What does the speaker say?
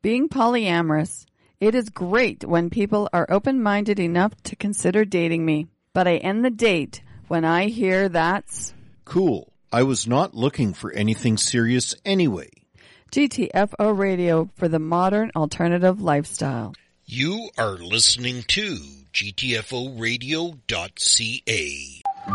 being polyamorous. It is great when people are open-minded enough to consider dating me. But I end the date when I hear that's... Cool. I was not looking for anything serious anyway. GTFO Radio for the modern alternative lifestyle. You are listening to GTFOradio.ca.